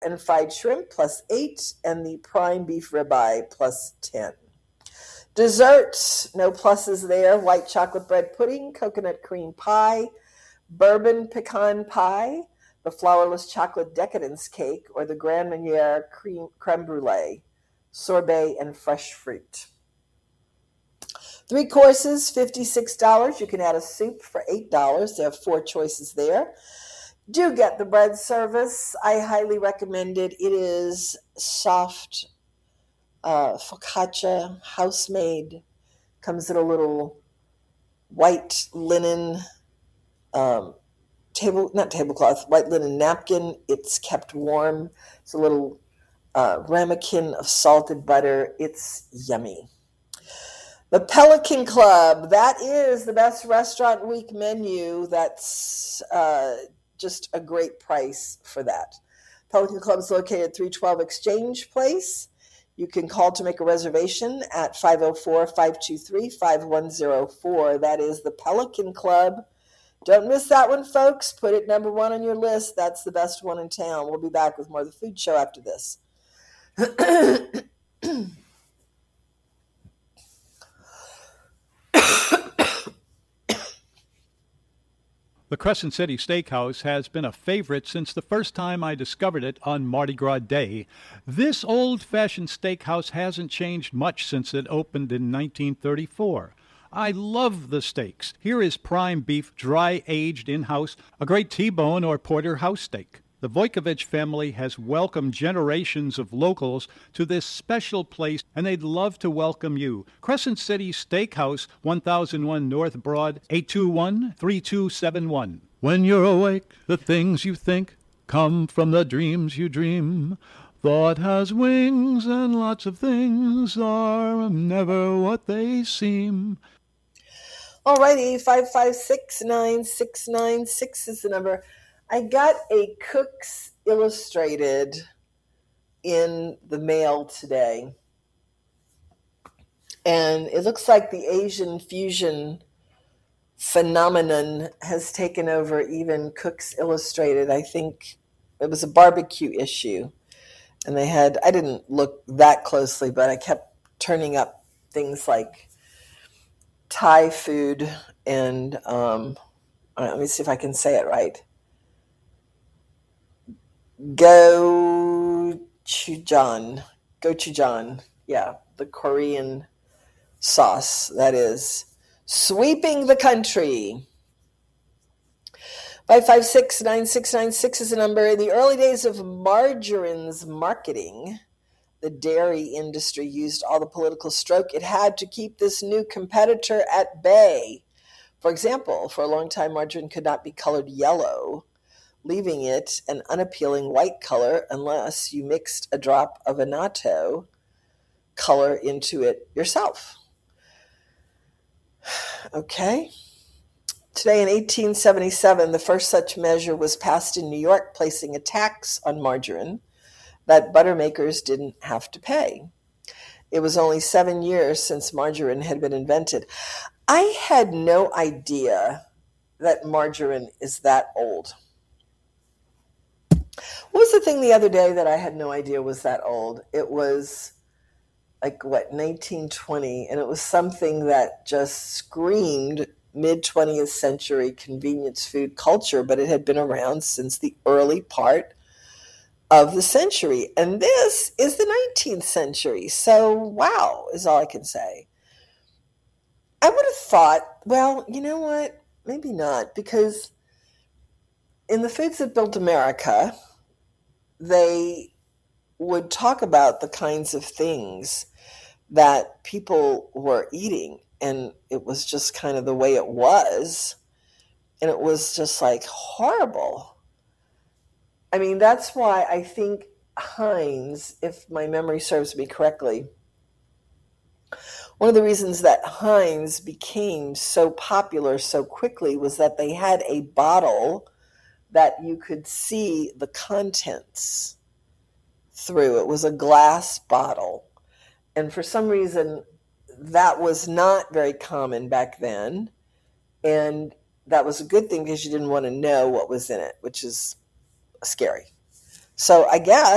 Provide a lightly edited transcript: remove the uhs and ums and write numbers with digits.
and fried shrimp plus 8, and the prime beef ribeye plus 10. Desserts, no pluses there. White chocolate bread pudding, coconut cream pie, bourbon pecan pie, the flourless chocolate decadence cake, or the Grand Marnier creme brulee, sorbet, and fresh fruit. 3 courses, $56. You can add a soup for $8. There are 4 choices there. Do get the bread service. I highly recommend it. It is soft focaccia, house-made. Comes in a little white linen white linen napkin. It's kept warm. It's a little ramekin of salted butter. It's yummy. The Pelican Club, that is the best restaurant week menu. That's just a great price for that. Pelican Club is located at 312 Exchange Place. You can call to make a reservation at 504-523-5104. That is the Pelican Club. Don't miss that one, folks. Put it number 1 on your list. That's the best one in town. We'll be back with more of the food show after this. The Crescent City Steakhouse has been a favorite since the first time I discovered it on Mardi Gras Day. This old-fashioned steakhouse hasn't changed much since it opened in 1934. I love the steaks. Here is prime beef, dry-aged in-house, a great T-bone or porterhouse steak. The Vojkovic family has welcomed generations of locals to this special place, and they'd love to welcome you. Crescent City Steakhouse, 1001 North Broad, 821-3271. When you're awake, the things you think come from the dreams you dream. Thought has wings, and lots of things are never what they seem. All righty, 556-9696 is the number. I got a Cook's Illustrated in the mail today, and it looks like the Asian fusion phenomenon has taken over even Cook's Illustrated. I think it was a barbecue issue, and I didn't look that closely, but I kept turning up things like Thai food and, let me see if I can say it right. Gochujang, yeah, the Korean sauce that is sweeping the country. 556-9696 is the number. In the early days of margarine's marketing, the dairy industry used all the political stroke it had to keep this new competitor at bay. For example, for a long time, margarine could not be colored yellow, leaving it an unappealing white color unless you mixed a drop of annatto color into it yourself. Okay. Today in 1877, the first such measure was passed in New York, placing a tax on margarine that butter makers didn't have to pay. It was only 7 years since margarine had been invented. I had no idea that margarine is that old. What was the thing the other day that I had no idea was that old? It was 1920, and it was something that just screamed mid-20th century convenience food culture, but it had been around since the early part of the century. And this is the 19th century. So, wow, is all I can say. I would have thought, well, you know what? Maybe not, because in the Foods That Built America, they would talk about the kinds of things that people were eating, and it was just kind of the way it was, and it was just like horrible. I mean, that's why I think Heinz, if my memory serves me correctly, one of the reasons that Heinz became so popular so quickly was that they had a bottle that you could see the contents through. It was a glass bottle. And for some reason, that was not very common back then. And that was a good thing because you didn't want to know what was in it, which is scary. So I guess